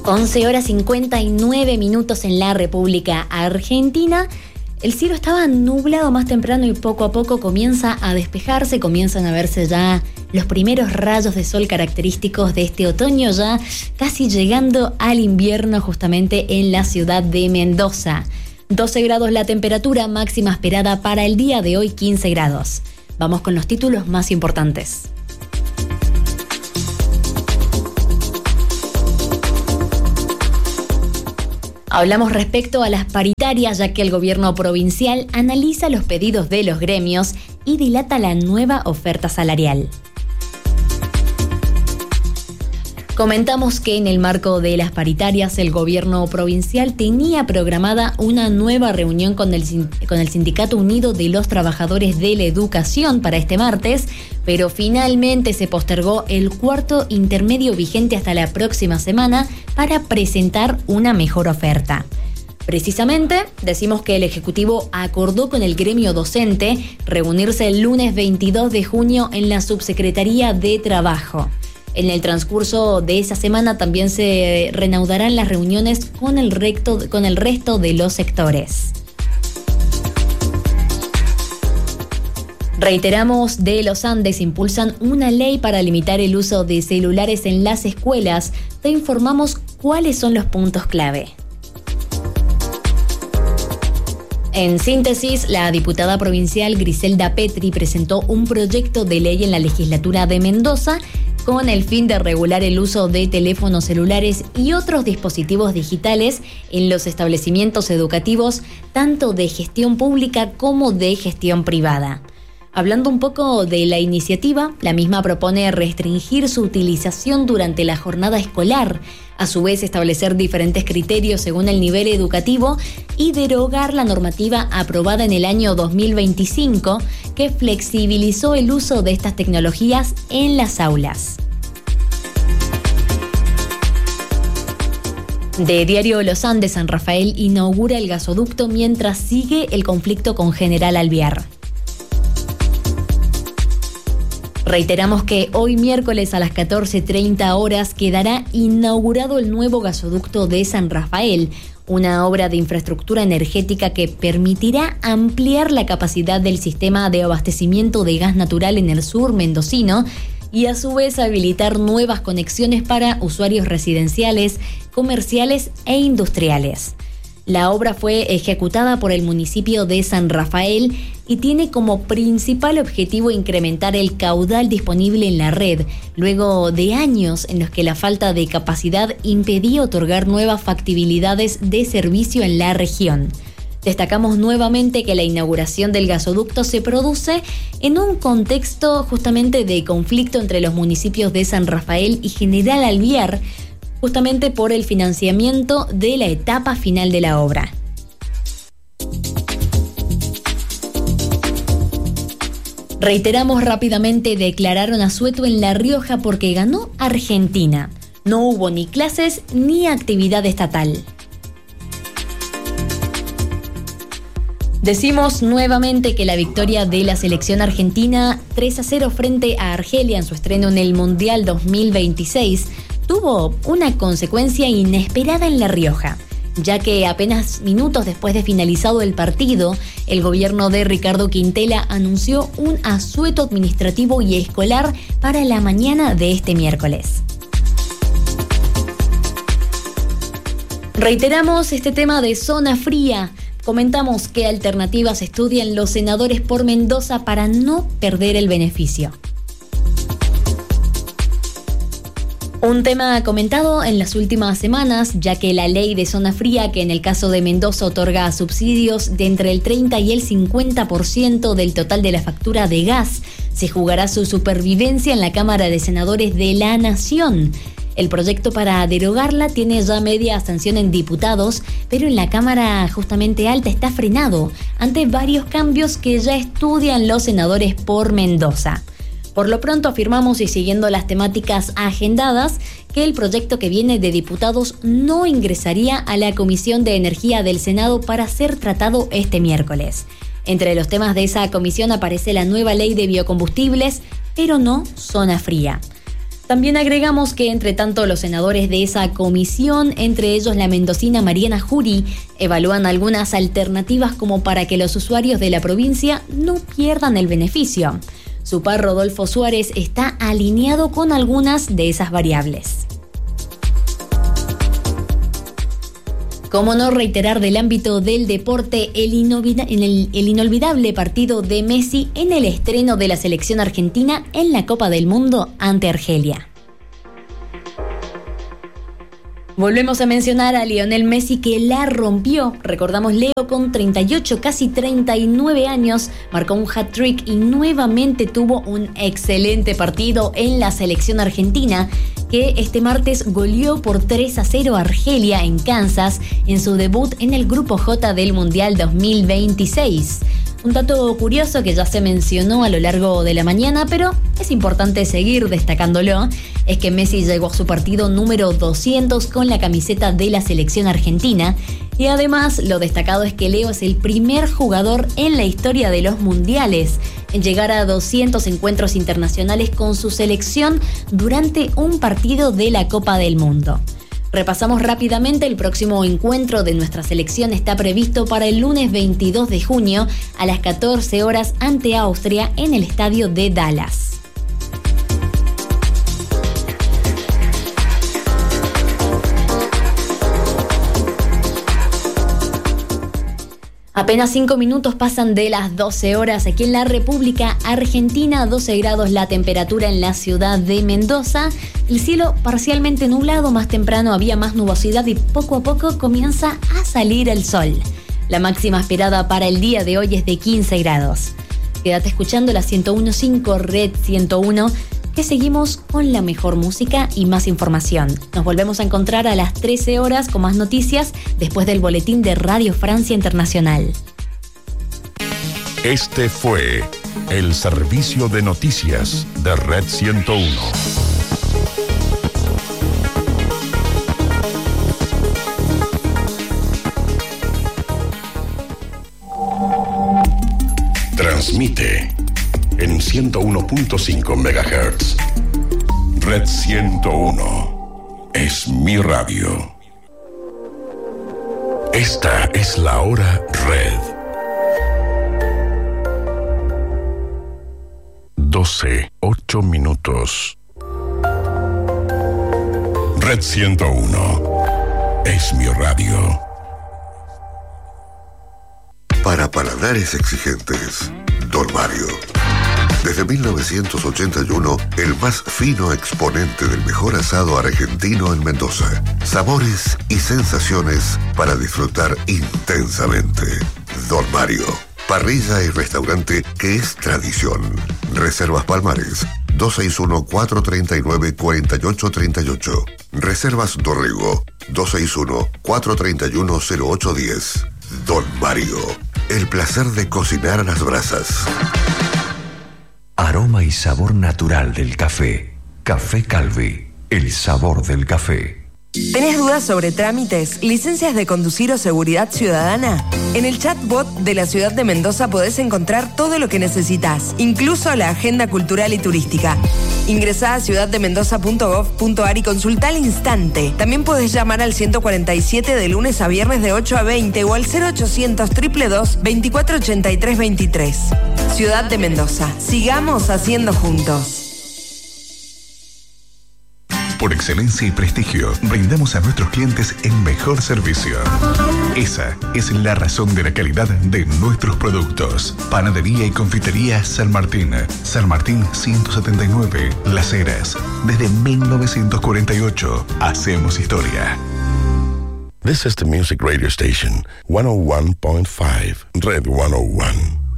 11:59 en la República Argentina. El cielo estaba nublado más temprano y poco a poco comienza a despejarse, comienzan a verse ya los primeros rayos de sol característicos de este otoño, ya casi llegando al invierno justamente en la ciudad de Mendoza. 12 grados la temperatura, máxima esperada para el día de hoy 15 grados. Vamos con los títulos más importantes. Hablamos respecto a las paritarias, ya que el gobierno provincial analiza los pedidos de los gremios y dilata la nueva oferta salarial. Comentamos que en el marco de las paritarias, el gobierno provincial tenía programada una nueva reunión con el Sindicato Unido de los Trabajadores de la Educación para este martes, pero finalmente se postergó el cuarto intermedio vigente hasta la próxima semana para presentar una mejor oferta. Precisamente, decimos que el Ejecutivo acordó con el gremio docente reunirse el lunes 22 de junio en la Subsecretaría de Trabajo. En el transcurso de esa semana también se reanudarán las reuniones con el resto de los sectores. Reiteramos, de los Andes impulsan una ley para limitar el uso de celulares en las escuelas. Te informamos cuáles son los puntos clave. En síntesis, la diputada provincial Griselda Petri presentó un proyecto de ley en la legislatura de Mendoza con el fin de regular el uso de teléfonos celulares y otros dispositivos digitales en los establecimientos educativos, tanto de gestión pública como de gestión privada. Hablando un poco de la iniciativa, la misma propone restringir su utilización durante la jornada escolar, a su vez establecer diferentes criterios según el nivel educativo y derogar la normativa aprobada en el año 2025 que flexibilizó el uso de estas tecnologías en las aulas. De Diario Los Andes, San Rafael inaugura el gasoducto mientras sigue el conflicto con General Alvear. Reiteramos que hoy miércoles a las 14:30 horas quedará inaugurado el nuevo gasoducto de San Rafael, una obra de infraestructura energética que permitirá ampliar la capacidad del sistema de abastecimiento de gas natural en el sur mendocino y a su vez habilitar nuevas conexiones para usuarios residenciales, comerciales e industriales. La obra fue ejecutada por el municipio de San Rafael y tiene como principal objetivo incrementar el caudal disponible en la red, luego de años en los que la falta de capacidad impedía otorgar nuevas factibilidades de servicio en la región. Destacamos nuevamente que la inauguración del gasoducto se produce en un contexto justamente de conflicto entre los municipios de San Rafael y General Alvear, justamente por el financiamiento de la etapa final de la obra. Reiteramos rápidamente, declararon asueto en La Rioja porque ganó Argentina. No hubo ni clases ni actividad estatal. Decimos nuevamente que la victoria de la selección argentina 3-0 frente a Argelia en su estreno en el Mundial 2026 tuvo una consecuencia inesperada en La Rioja, ya que apenas minutos después de finalizado el partido, el gobierno de Ricardo Quintela anunció un asueto administrativo y escolar para la mañana de este miércoles. Reiteramos este tema de zona fría. Comentamos qué alternativas estudian los senadores por Mendoza para no perder el beneficio. Un tema comentado en las últimas semanas, ya que la ley de zona fría, que en el caso de Mendoza otorga subsidios de entre el 30 y el 50% del total de la factura de gas, se jugará su supervivencia en la Cámara de Senadores de la Nación. El proyecto para derogarla tiene ya media sanción en diputados, pero en la Cámara justamente alta está frenado ante varios cambios que ya estudian los senadores por Mendoza. Por lo pronto afirmamos, y siguiendo las temáticas agendadas, que el proyecto que viene de diputados no ingresaría a la Comisión de Energía del Senado para ser tratado este miércoles. Entre los temas de esa comisión aparece la nueva ley de biocombustibles, pero no zona fría. También agregamos que, entre tanto, los senadores de esa comisión, entre ellos la mendocina Mariana Jury, evalúan algunas alternativas como para que los usuarios de la provincia no pierdan el beneficio. Su par Rodolfo Suárez está alineado con algunas de esas variables. Cómo no reiterar del ámbito del deporte el inolvidable partido de Messi en el estreno de la selección argentina en la Copa del Mundo ante Argelia. Volvemos a mencionar a Lionel Messi, que la rompió. Recordamos, Leo con 38, casi 39 años, marcó un hat-trick y nuevamente tuvo un excelente partido en la selección argentina, que este martes goleó por 3-0 a Argelia en Kansas en su debut en el Grupo J del Mundial 2026. Un dato curioso que ya se mencionó a lo largo de la mañana, pero es importante seguir destacándolo, es que Messi llegó a su partido número 200 con la camiseta de la selección argentina, y además lo destacado es que Leo es el primer jugador en la historia de los mundiales en llegar a 200 encuentros internacionales con su selección durante un partido de la Copa del Mundo. Repasamos rápidamente: el próximo encuentro de nuestra selección está previsto para el lunes 22 de junio a las 14 horas ante Austria en el estadio de Dallas. Apenas 5 minutos pasan de las 12 horas aquí en la República Argentina, 12 grados la temperatura en la ciudad de Mendoza. El cielo parcialmente nublado, más temprano había más nubosidad y poco a poco comienza a salir el sol. La máxima esperada para el día de hoy es de 15 grados. Quédate escuchando la 101.5 Red 101, que seguimos con la mejor música y más información. Nos volvemos a encontrar a las 13 horas con más noticias después del boletín de Radio Francia Internacional. Este fue el servicio de noticias de Red 101. Transmite en 101.5 MHz. Red 101 es mi radio. Esta es la hora Red. 12:08 minutos. Red 101 es mi radio. Para paladares exigentes, Don Mario. Desde 1981, el más fino exponente del mejor asado argentino en Mendoza. Sabores y sensaciones para disfrutar intensamente. Don Mario. Parrilla y restaurante que es tradición. Reservas Palmares, 261-439-4838. Reservas Dorrego, 261-431-0810. Don Mario. El placer de cocinar a las brasas. Aroma y sabor natural del café. Café Calvi, el sabor del café. ¿Tenés dudas sobre trámites, licencias de conducir o seguridad ciudadana? En el chatbot de la ciudad de Mendoza podés encontrar todo lo que necesitas, incluso la agenda cultural y turística. Ingresá a ciudaddemendoza.gov.ar y consultá al instante. También podés llamar al 147 de lunes a viernes de 8 a 20 o al 0800 222 2483 23. Ciudad de Mendoza. Sigamos haciendo juntos. Por excelencia y prestigio, brindamos a nuestros clientes el mejor servicio. Esa es la razón de la calidad de nuestros productos. Panadería y confitería San Martín. San Martín 179, Las Heras. Desde 1948, hacemos historia. This is the music radio station, 101.5, Red 101.